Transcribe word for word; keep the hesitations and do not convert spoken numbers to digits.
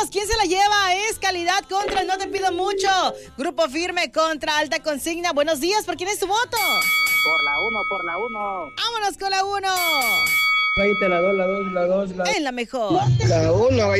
Vámonos, ¿quién se la lleva? Es Calidad contra No Te Pido Mucho. Grupo Firme contra Alta Consigna. Buenos días, ¿por quién es tu voto? Por la uno, por la uno. Vámonos con la uno. Ahí te la dos, la dos, la dos, la... En la mejor. La uno,